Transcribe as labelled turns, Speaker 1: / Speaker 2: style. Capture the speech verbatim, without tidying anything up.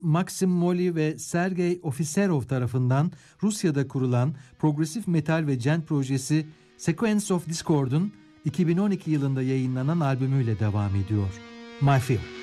Speaker 1: Maxim Moly ve Sergey Ofiserov tarafından Rusya'da kurulan progresif metal ve gent projesi Sequence of Discord'un iki bin on iki yılında yayınlanan albümüyle devam ediyor. My Fill.